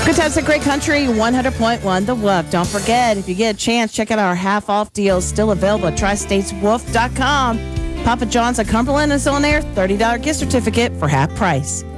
Good times at Great Country, 100.1 The Wolf. Don't forget, if you get a chance, check out our half-off deals still available at TriStatesWolf.com. Papa John's at Cumberland is on there, $30 gift certificate for half price.